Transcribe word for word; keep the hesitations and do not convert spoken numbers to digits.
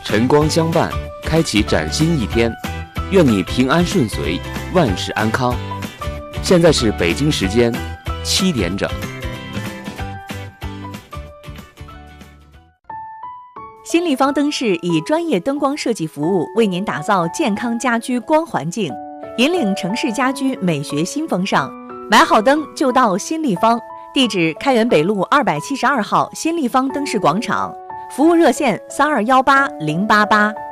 晨光相伴，开启崭新一天。愿你平安顺遂，万事安康。现在是北京时间七点整。 新立方灯饰以专业灯光设计服务为您打造健康家居光环境，引领城市家居美学新风尚。买好灯就到新立方，地址开元北路二百七十二号新立方灯饰广场，服务热线三二幺八零八八。